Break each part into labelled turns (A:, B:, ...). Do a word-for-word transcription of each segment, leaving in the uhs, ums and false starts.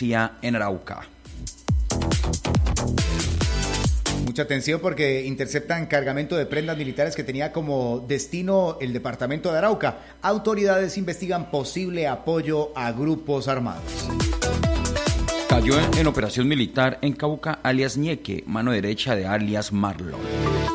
A: policía en Arauca.
B: Mucha atención porque interceptan cargamento de prendas militares que tenía como destino el departamento de Arauca. Autoridades investigan posible apoyo a grupos armados.
A: Cayó en, en operación militar en Cauca alias Ñeque, mano derecha de alias Marlon.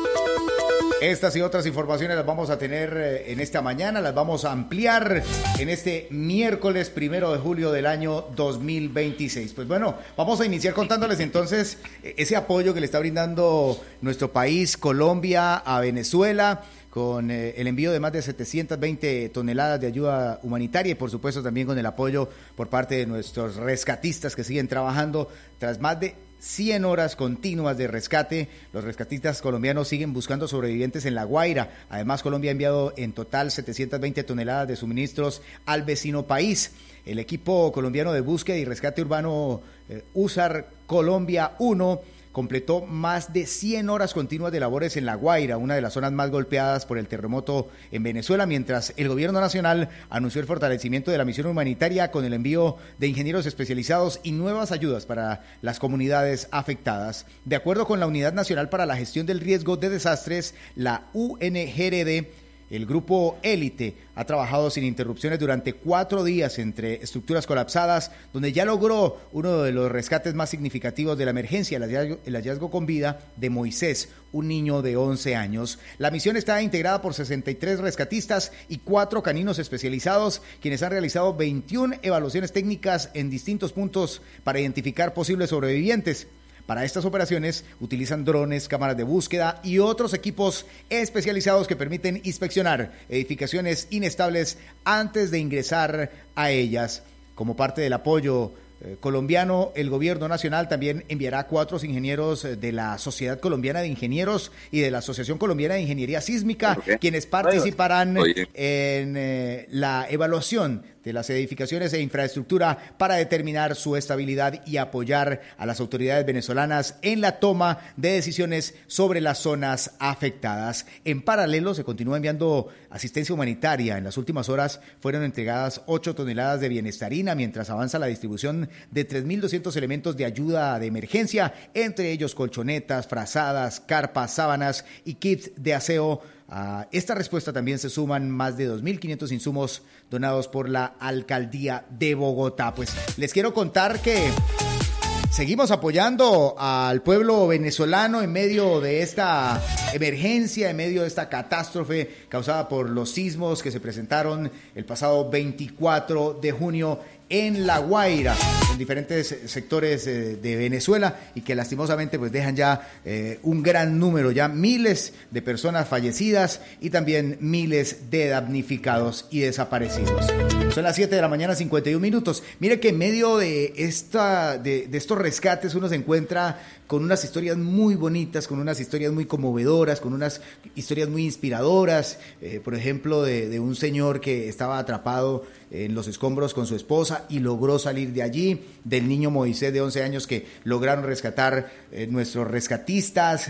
B: Estas y otras informaciones las vamos a tener en esta mañana, las vamos a ampliar en este miércoles primero de julio del año dos mil veintiséis. Pues bueno, vamos a iniciar contándoles entonces ese apoyo que le está brindando nuestro país, Colombia, a Venezuela, con eh, el envío de más de setecientas veinte toneladas de ayuda humanitaria y por supuesto también con el apoyo por parte de nuestros rescatistas que siguen trabajando tras más de cien horas continuas de rescate. Los rescatistas colombianos siguen buscando sobrevivientes en La Guaira. Además, Colombia ha enviado en total setecientas veinte toneladas de suministros al vecino país. El equipo colombiano de búsqueda y rescate urbano eh, USAR Colombia uno completó más de cien horas continuas de labores en La Guaira, una de las zonas más golpeadas por el terremoto en Venezuela, mientras el gobierno nacional anunció el fortalecimiento de la misión humanitaria con el envío de ingenieros especializados y nuevas ayudas para las comunidades afectadas. De acuerdo con la Unidad Nacional para la Gestión del Riesgo de Desastres, la U N G R D, el grupo Élite ha trabajado sin interrupciones durante cuatro días entre estructuras colapsadas, donde ya logró uno de los rescates más significativos de la emergencia, el hallazgo, el hallazgo con vida de Moisés, un niño de once años. La misión está integrada por sesenta y tres rescatistas y cuatro caninos especializados, quienes han realizado veintiuna evaluaciones técnicas en distintos puntos para identificar posibles sobrevivientes. Para estas operaciones utilizan drones, cámaras de búsqueda y otros equipos especializados que permiten inspeccionar edificaciones inestables antes de ingresar a ellas. Como parte del apoyo eh, colombiano, el gobierno nacional también enviará cuatro ingenieros de la Sociedad Colombiana de Ingenieros y de la Asociación Colombiana de Ingeniería Sísmica, okay, quienes participarán Oye. en eh, la evaluación de las edificaciones e infraestructura para determinar su estabilidad y apoyar a las autoridades venezolanas en la toma de decisiones sobre las zonas afectadas. En paralelo, se continúa enviando asistencia humanitaria. En las últimas horas fueron entregadas ocho toneladas de bienestarina, mientras avanza la distribución de tres mil doscientos elementos de ayuda de emergencia, entre ellos colchonetas, frazadas, carpas, sábanas y kits de aseo. A esta respuesta también se suman más de dos mil quinientos insumos donados por la Alcaldía de Bogotá. Pues les quiero contar que seguimos apoyando al pueblo venezolano en medio de esta emergencia, en medio de esta catástrofe causada por los sismos que se presentaron el pasado veinticuatro de junio en La Guaira, en diferentes sectores eh, de Venezuela, y que lastimosamente pues dejan ya eh, un gran número, ya miles de personas fallecidas y también miles de damnificados y desaparecidos. Son las siete de la mañana, cincuenta y un minutos. Mire que en medio de, esta, de, de estos rescates uno se encuentra con unas historias muy bonitas, con unas historias muy conmovedoras, con unas historias muy inspiradoras, eh, por ejemplo, de, de un señor que estaba atrapado en los escombros con su esposa y logró salir de allí, del niño Moisés de once años que lograron rescatar eh, nuestros rescatistas,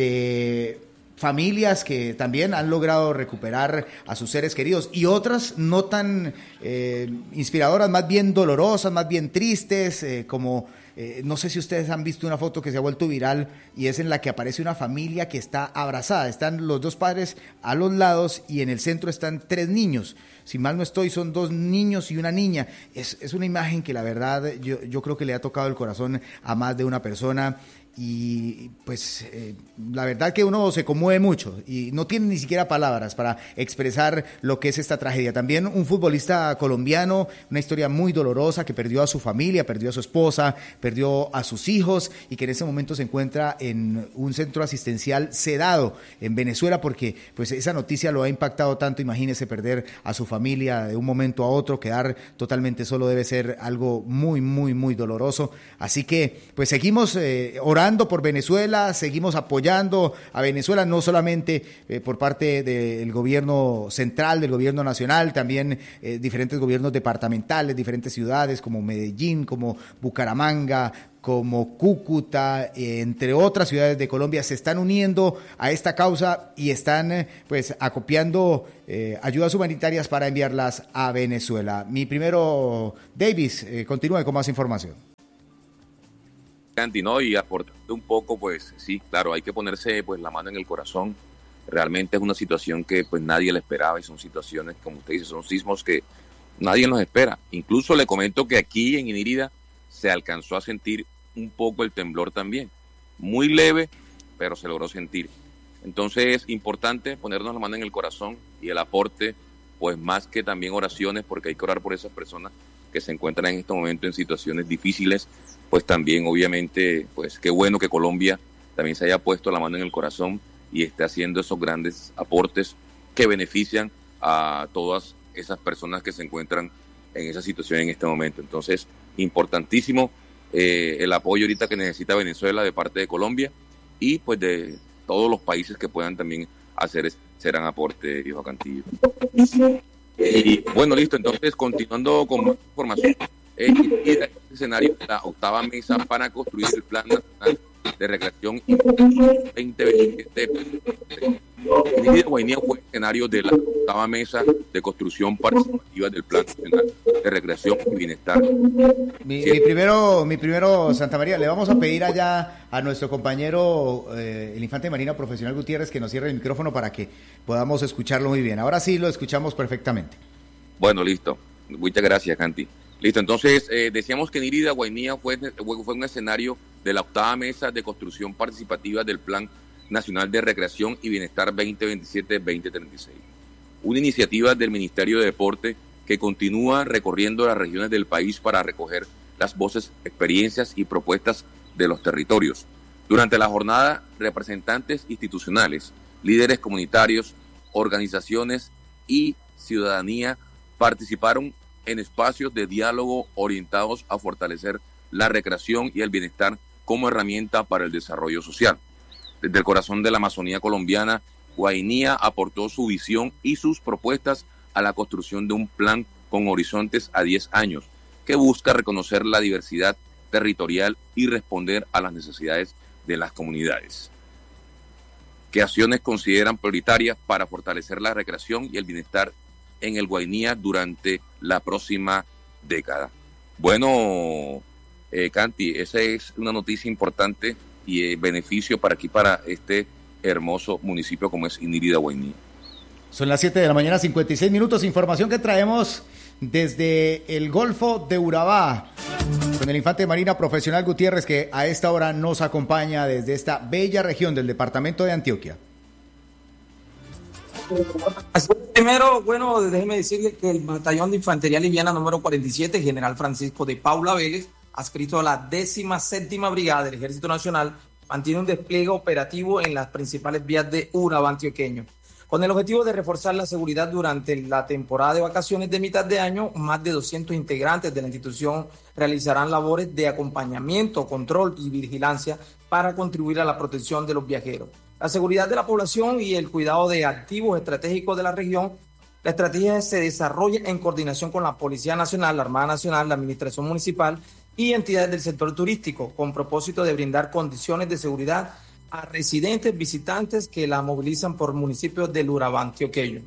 B: de familias que también han logrado recuperar a sus seres queridos y otras no tan eh, inspiradoras, más bien dolorosas, más bien tristes, eh, como eh, no sé si ustedes han visto una foto que se ha vuelto viral y es en la que aparece una familia que está abrazada, están los dos padres a los lados y en el centro están tres niños. Si mal no estoy, son dos niños y una niña. Es, es una imagen que la verdad yo, yo creo que le ha tocado el corazón a más de una persona. Y pues eh, la verdad que uno se conmueve mucho y no tiene ni siquiera palabras para expresar lo que es esta tragedia. También un futbolista colombiano, una historia muy dolorosa, que perdió a su familia, perdió a su esposa, perdió a sus hijos y que en ese momento se encuentra en un centro asistencial sedado en Venezuela, porque pues esa noticia lo ha impactado tanto. Imagínese perder a su familia de un momento a otro, quedar totalmente solo debe ser algo muy, muy, muy doloroso. Así que pues seguimos eh, orando por Venezuela, seguimos apoyando a Venezuela, no solamente eh, por parte del gobierno central, del gobierno nacional, también eh, diferentes gobiernos departamentales, diferentes ciudades como Medellín, como Bucaramanga, como Cúcuta, eh, entre otras ciudades de Colombia, se están uniendo a esta causa y están eh, pues acopiando eh, ayudas humanitarias para enviarlas a Venezuela. Mi primero, Davis, eh, continúe con más información.
C: Santi, ¿no? Y aportando un poco, pues sí, claro, hay que ponerse pues la mano en el corazón. Realmente es una situación que pues nadie le esperaba y son situaciones, como usted dice, son sismos que nadie nos espera. Incluso le comento que aquí en Inírida se alcanzó a sentir un poco el temblor también. Muy leve, pero se logró sentir. Entonces es importante ponernos la mano en el corazón y el aporte, pues más que también oraciones, porque hay que orar por esas personas que se encuentran en este momento en situaciones difíciles, pues también obviamente, pues qué bueno que Colombia también se haya puesto la mano en el corazón y esté haciendo esos grandes aportes que benefician a todas esas personas que se encuentran en esa situación en este momento. Entonces, importantísimo eh, el apoyo ahorita que necesita Venezuela de parte de Colombia y pues de todos los países que puedan también hacer ese gran aporte, hijo Cantillo. Y bueno, listo, entonces continuando con más información, eh, este escenario de la octava mesa para construir el Plan Nacional de Recreación veinte veintisiete. Inírida Guainía fue escenario de la octava mesa de construcción participativa del Plan Nacional de Recreación y Bienestar.
B: Mi, sí. mi primero, mi primero, Santa María, le vamos a pedir allá a nuestro compañero, eh, el infante de Marina Profesional Gutiérrez, que nos cierre el micrófono para que podamos escucharlo muy bien. Ahora sí lo escuchamos perfectamente.
C: Bueno, listo. Muchas gracias, Canti. Listo, entonces eh, decíamos que Inírida Guainía fue, fue un escenario de la octava mesa de construcción participativa del Plan Nacional de Recreación y Bienestar veinte veintisiete veinte treinta y seis. Una iniciativa del Ministerio de Deporte que continúa recorriendo las regiones del país para recoger las voces, experiencias y propuestas de los territorios. Durante la jornada, representantes institucionales, líderes comunitarios, organizaciones y ciudadanía participaron en espacios de diálogo orientados a fortalecer la recreación y el bienestar como herramienta para el desarrollo social. Desde el corazón de la Amazonía colombiana, Guainía aportó su visión y sus propuestas a la construcción de un plan con horizontes a diez años, que busca reconocer la diversidad territorial y responder a las necesidades de las comunidades. ¿Qué acciones consideran prioritarias para fortalecer la recreación y el bienestar en el Guainía durante la próxima década? Bueno, eh, Canti, esa es una noticia importante y eh, beneficio para aquí, para este hermoso municipio como es Inírida Guainía.
B: Son las siete de la mañana, cincuenta y seis minutos. Información que traemos desde el Golfo de Urabá con el infante de Marina Profesional Gutiérrez, que a esta hora nos acompaña desde esta bella región del departamento de Antioquia.
D: Primero, bueno, déjeme decirle que el Batallón de Infantería Liviana número cuarenta y siete, General Francisco de Paula Vélez, adscrito a la décima séptima Brigada del Ejército Nacional, mantiene un despliegue operativo en las principales vías de Urabá antioqueño. Con el objetivo de reforzar la seguridad durante la temporada de vacaciones de mitad de año, más de doscientos integrantes de la institución realizarán labores de acompañamiento, control y vigilancia para contribuir a la protección de los viajeros, la seguridad de la población y el cuidado de activos estratégicos de la región. La estrategia se desarrolla en coordinación con la Policía Nacional, la Armada Nacional, la Administración Municipal y entidades del sector turístico, con propósito de brindar condiciones de seguridad a residentes, visitantes que la movilizan por municipios del Urabá antioqueño.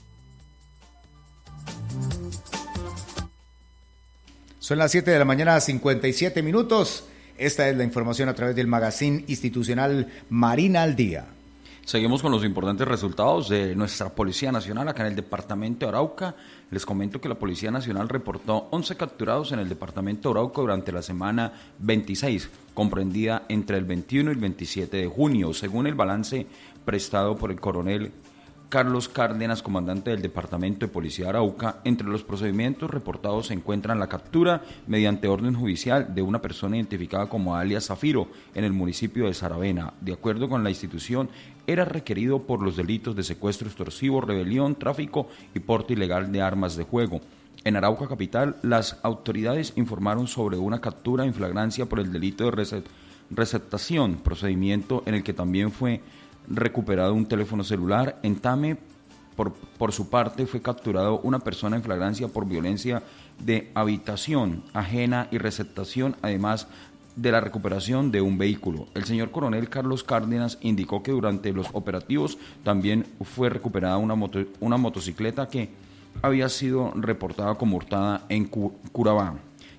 B: Son las siete de la mañana, cincuenta y siete minutos. Esta es la información a través del magazine institucional Marina al Día.
A: Seguimos con los importantes resultados de nuestra Policía Nacional acá en el departamento de Arauca. Les comento que la Policía Nacional reportó once capturados en el departamento de Arauca durante la semana veintiséis, comprendida entre el veintiuno y el veintisiete de junio, según el balance prestado por el coronel Carlos Cárdenas, comandante del Departamento de Policía de Arauca. Entre los procedimientos reportados se encuentran la captura mediante orden judicial de una persona identificada como alias Zafiro en el municipio de Saravena. De acuerdo con la institución, era requerido por los delitos de secuestro extorsivo, rebelión, tráfico y porte ilegal de armas de juego. En Arauca capital, las autoridades informaron sobre una captura en flagrancia por el delito de recet- receptación, procedimiento en el que también fue recuperado un teléfono celular. En Tame, por, por su parte, fue capturado una persona en flagrancia por violencia de habitación ajena y receptación, además de la recuperación de un vehículo. El señor coronel Carlos Cárdenas indicó que durante los operativos también fue recuperada una, moto, una motocicleta que había sido reportada como hurtada en Curabá.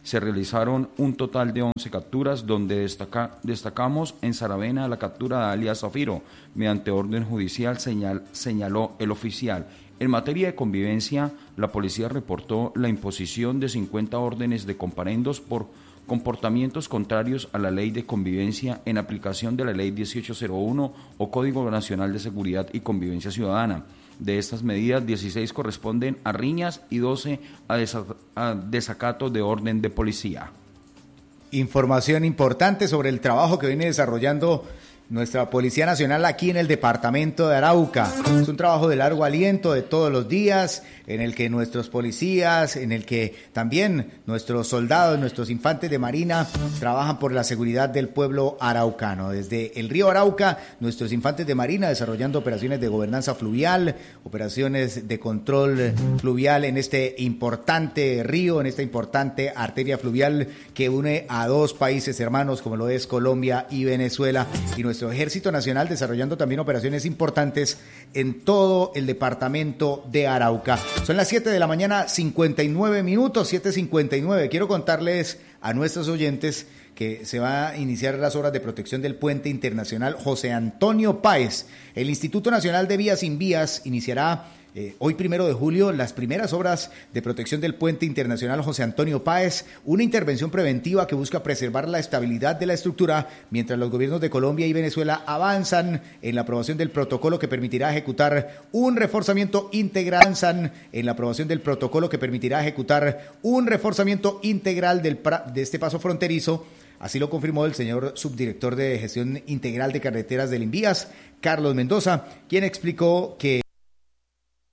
A: se realizaron un total de once capturas, donde destaca, destacamos en Saravena la captura de alias Zafiro, mediante orden judicial, señal, señaló el oficial. En materia de convivencia, la policía reportó la imposición de cincuenta órdenes de comparendos por comportamientos contrarios a la Ley de Convivencia en aplicación de la Ley dieciocho cero uno o Código Nacional de Seguridad y Convivencia Ciudadana. De estas medidas, dieciséis corresponden a riñas y doce a, desa- a desacato de orden de policía.
B: Información importante sobre el trabajo que viene desarrollando nuestra Policía Nacional aquí en el departamento de Arauca. Es un trabajo de largo aliento, de todos los días, en el que nuestros policías, en el que también nuestros soldados, nuestros infantes de marina trabajan por la seguridad del pueblo araucano. Desde el río Arauca, nuestros infantes de marina desarrollando operaciones de gobernanza fluvial, operaciones de control fluvial en este importante río, en esta importante arteria fluvial que une a dos países hermanos como lo es Colombia y Venezuela, y nuestro Ejército Nacional desarrollando también operaciones importantes en todo el departamento de Arauca. Son las siete de la mañana, cincuenta y nueve minutos, siete cincuenta y nueve. Quiero contarles a nuestros oyentes que se va a iniciar las obras de protección del puente internacional José Antonio Páez. El Instituto Nacional de Vías Sin Vías iniciará Eh, hoy primero de julio las primeras obras de protección del puente internacional José Antonio Páez, una intervención preventiva que busca preservar la estabilidad de la estructura mientras los gobiernos de Colombia y Venezuela avanzan en la aprobación del protocolo que permitirá ejecutar un reforzamiento integral avanzan en la aprobación del protocolo que permitirá ejecutar un reforzamiento integral del pra, de este paso fronterizo. Así lo confirmó el señor subdirector de Gestión Integral de Carreteras del INVÍAS, Carlos Mendoza, quien explicó que